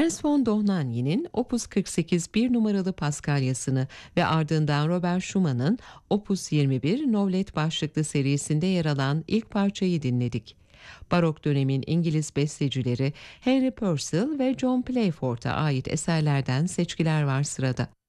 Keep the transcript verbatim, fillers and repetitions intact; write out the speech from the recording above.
Ernst von Dohnanyi'nin Opus kırk sekiz bir numaralı Paskalyasını ve ardından Robert Schumann'ın Opus yirmi bir Novlet başlıklı serisinde yer alan ilk parçayı dinledik. Barok dönemin İngiliz bestecileri Henry Purcell ve John Playford'a ait eserlerden seçkiler var sırada.